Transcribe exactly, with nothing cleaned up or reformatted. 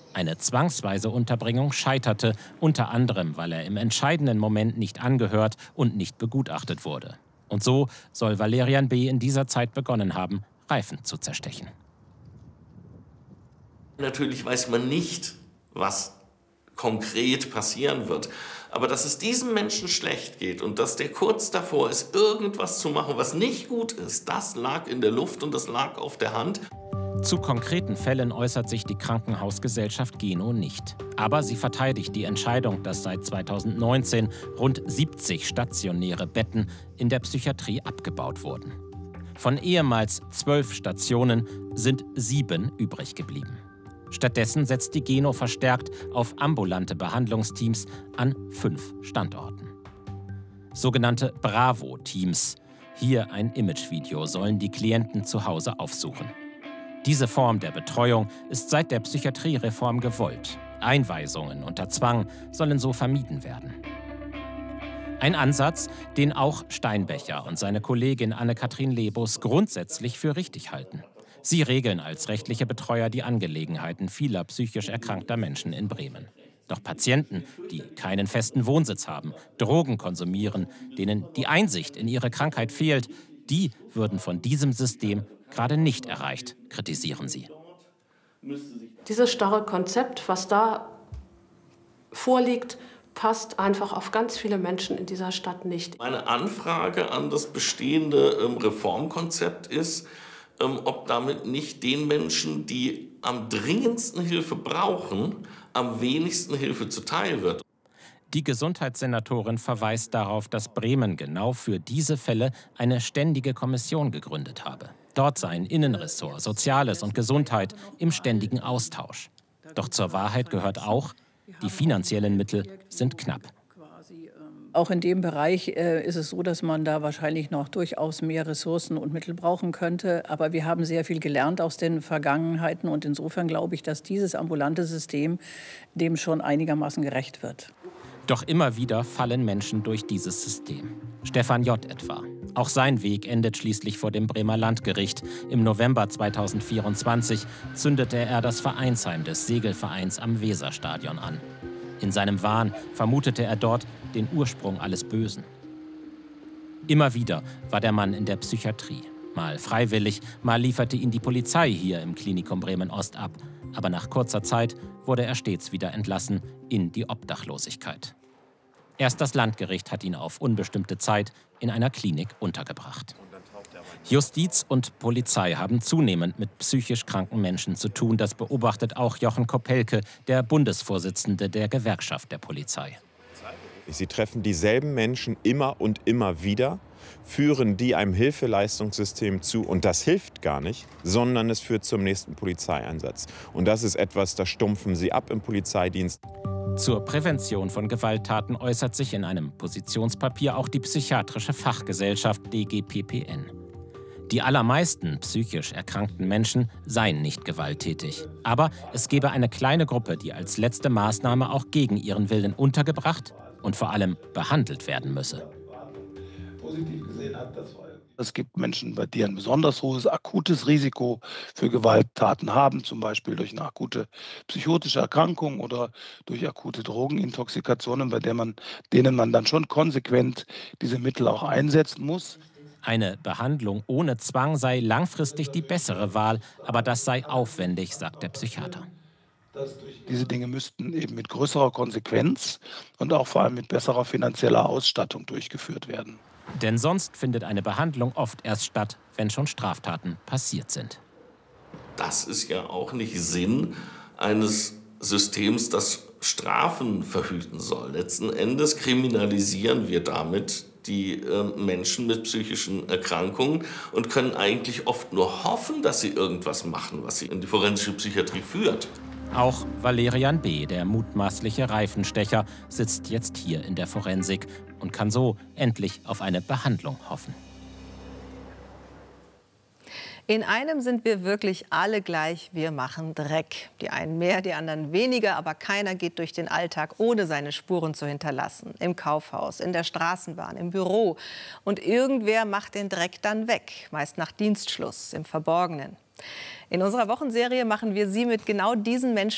Eine zwangsweise Unterbringung scheiterte, unter anderem, weil er im entscheidenden Moment nicht angehört und nicht begutachtet wurde. Und so soll Valerian B. in dieser Zeit begonnen haben, Reifen zu zerstechen. Natürlich weiß man nicht, was konkret passieren wird. Aber dass es diesem Menschen schlecht geht und dass der kurz davor ist, irgendwas zu machen, was nicht gut ist, das lag in der Luft und das lag auf der Hand. Zu konkreten Fällen äußert sich die Krankenhausgesellschaft Geno nicht. Aber sie verteidigt die Entscheidung, dass seit zweitausendneunzehn rund siebzig stationäre Betten in der Psychiatrie abgebaut wurden. Von ehemals zwölf Stationen sind sieben übrig geblieben. Stattdessen setzt die Geno verstärkt auf ambulante Behandlungsteams an fünf Standorten. Sogenannte Bravo-Teams. Hier ein Imagevideo, sollen die Klienten zu Hause aufsuchen. Diese Form der Betreuung ist seit der Psychiatriereform gewollt. Einweisungen unter Zwang sollen so vermieden werden. Ein Ansatz, den auch Steinbecher und seine Kollegin Anne-Kathrin Lebus grundsätzlich für richtig halten. Sie regeln als rechtliche Betreuer die Angelegenheiten vieler psychisch erkrankter Menschen in Bremen. Doch Patienten, die keinen festen Wohnsitz haben, Drogen konsumieren, denen die Einsicht in ihre Krankheit fehlt, die würden von diesem System gerade nicht erreicht, kritisieren sie. Dieses starre Konzept, was da vorliegt, passt einfach auf ganz viele Menschen in dieser Stadt nicht. Meine Anfrage an das bestehende ähm, Reformkonzept ist, ähm, ob damit nicht den Menschen, die am dringendsten Hilfe brauchen, am wenigsten Hilfe zuteil wird. Die Gesundheitssenatorin verweist darauf, dass Bremen genau für diese Fälle eine ständige Kommission gegründet habe. Dort seien Innenressort, Soziales und Gesundheit im ständigen Austausch. Doch zur Wahrheit gehört auch, die finanziellen Mittel sind knapp. Auch in dem Bereich äh, ist es so, dass man da wahrscheinlich noch durchaus mehr Ressourcen und Mittel brauchen könnte. Aber wir haben sehr viel gelernt aus den Vergangenheiten. Und insofern glaube ich, dass dieses ambulante System dem schon einigermaßen gerecht wird. Doch immer wieder fallen Menschen durch dieses System. Stefan J. etwa. Auch sein Weg endet schließlich vor dem Bremer Landgericht. Im November zweitausendvierundzwanzig zündete er das Vereinsheim des Segelvereins am Weserstadion an. In seinem Wahn vermutete er dort den Ursprung alles Bösen. Immer wieder war der Mann in der Psychiatrie. Mal freiwillig, mal lieferte ihn die Polizei hier im Klinikum Bremen-Ost ab. Aber nach kurzer Zeit wurde er stets wieder entlassen in die Obdachlosigkeit. Erst das Landgericht hat ihn auf unbestimmte Zeit in einer Klinik untergebracht. Justiz und Polizei haben zunehmend mit psychisch kranken Menschen zu tun. Das beobachtet auch Jochen Kopelke, der Bundesvorsitzende der Gewerkschaft der Polizei. Sie treffen dieselben Menschen immer und immer wieder, führen die einem Hilfeleistungssystem zu. Und das hilft gar nicht, sondern es führt zum nächsten Polizeieinsatz. Und das ist etwas, das stumpfen sie ab im Polizeidienst. Zur Prävention von Gewalttaten äußert sich in einem Positionspapier auch die psychiatrische Fachgesellschaft D G P P N. Die allermeisten psychisch erkrankten Menschen seien nicht gewalttätig. Aber es gebe eine kleine Gruppe, die als letzte Maßnahme auch gegen ihren Willen untergebracht und vor allem behandelt werden müsse. Es gibt Menschen, die ein besonders hohes akutes Risiko für Gewalttaten haben, zum Beispiel durch eine akute psychotische Erkrankung oder durch akute Drogenintoxikationen, bei der man, denen man dann schon konsequent diese Mittel auch einsetzen muss. Eine Behandlung ohne Zwang sei langfristig die bessere Wahl, aber das sei aufwendig, sagt der Psychiater. Diese Dinge müssten eben mit größerer Konsequenz und auch vor allem mit besserer finanzieller Ausstattung durchgeführt werden. Denn sonst findet eine Behandlung oft erst statt, wenn schon Straftaten passiert sind. Das ist ja auch nicht Sinn eines Systems, das Strafen verhüten soll. Letzten Endes kriminalisieren wir damit die äh, Menschen mit psychischen Erkrankungen und können eigentlich oft nur hoffen, dass sie irgendwas machen, was sie in die forensische Psychiatrie führt. Auch Valerian B., der mutmaßliche Reifenstecher, sitzt jetzt hier in der Forensik und kann so endlich auf eine Behandlung hoffen. In einem sind wir wirklich alle gleich, wir machen Dreck. Die einen mehr, die anderen weniger, aber keiner geht durch den Alltag, ohne seine Spuren zu hinterlassen. Im Kaufhaus, in der Straßenbahn, im Büro. Und irgendwer macht den Dreck dann weg, meist nach Dienstschluss, im Verborgenen. In unserer Wochenserie machen wir Sie mit genau diesen Menschen